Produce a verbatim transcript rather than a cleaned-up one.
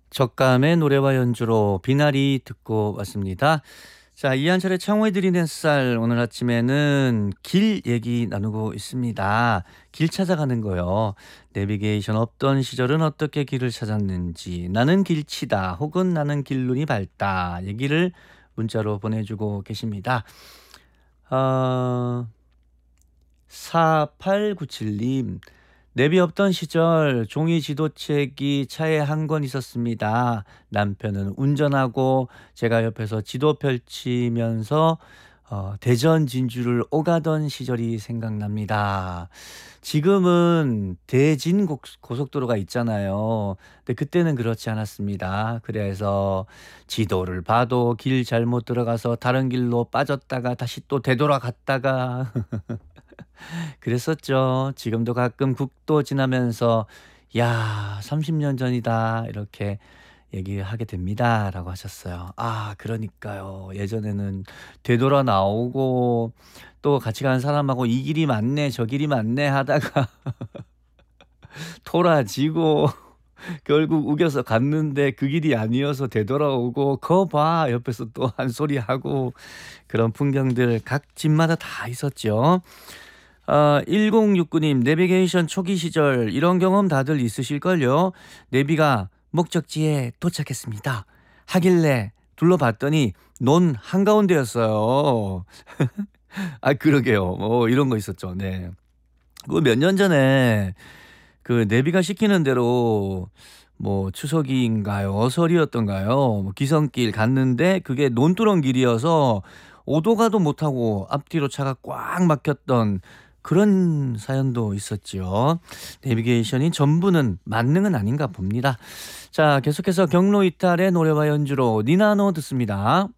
적감의 노래와 연주로 비나리 듣고 왔습니다. 자, 이한철의 창호에 드리는 햇살, 오늘 아침에는 길 얘기 나누고 있습니다. 길 찾아가는 거요. 내비게이션 없던 시절은 어떻게 길을 찾았는지, 나는 길치다 혹은 나는 길눈이 밝다 얘기를 문자로 보내주고 계십니다. 어, 사팔구칠님, 내비 없던 시절 종이 지도책이 차에 한 권 있었습니다. 남편은 운전하고 제가 옆에서 지도 펼치면서 어, 대전 진주를 오가던 시절이 생각납니다. 지금은 대진 곡- 고속도로가 있잖아요. 근데 그때는 그렇지 않았습니다. 그래서 지도를 봐도 길 잘못 들어가서 다른 길로 빠졌다가 다시 또 되돌아갔다가 그랬었죠. 지금도 가끔 국도 지나면서 "야 삼십 년 전이다." 이렇게 얘기하게 됩니다."라고 하셨어요. 아 그러니까요. 예전에는 되돌아 나오고 또 같이 가는 사람하고 "이 길이 맞네. 저 길이 맞네." 하다가 토라지고 결국 우겨서 갔는데 그 길이 아니어서 되돌아오고 "거 봐." 옆에서 또 한 소리 하고 그런 풍경들 각 집마다 다 있었죠. 아 일공육구 님, 내비게이션 초기 시절 이런 경험 다들 있으실걸요. 내비가 목적지에 도착했습니다 하길래 둘러봤더니 논 한가운데였어요. 아 그러게요. 뭐 이런 거 있었죠. 네. 그 몇 년 전에 그 내비가 시키는 대로 뭐 추석인가요? 설이었던가요? 뭐 기성길 갔는데 그게 논두렁 길이어서 오도 가도 못하고 앞뒤로 차가 꽉 막혔던 그런 사연도 있었지요. 내비게이션이 전부는 만능은 아닌가 봅니다. 자, 계속해서 경로 이탈의 노래와 연주로 니나노 듣습니다.